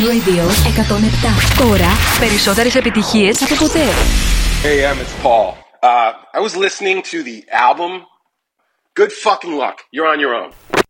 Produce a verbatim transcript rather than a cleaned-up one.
Radio εκατόν επτά. Τώρα περισσότερες επιτυχίες από ποτέ. Hey, Em, it's Paul. Uh, I was listening to the album. Good fucking luck. You're on your own.